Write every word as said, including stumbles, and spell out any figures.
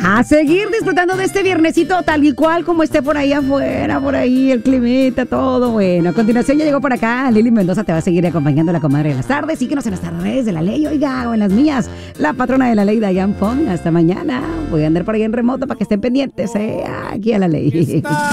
A seguir disfrutando de este viernesito tal y cual como esté por ahí afuera, por ahí el climita, todo bueno. A continuación ya llegó por acá Lili Mendoza, te va a seguir acompañando la comadre de las tardes. Síguenos en las tardes de la ley, oiga, o en las mías, la patrona de la ley, Diane Fong. Hasta mañana. Voy a andar por ahí en remoto para que estén pendientes, eh, aquí a la ley.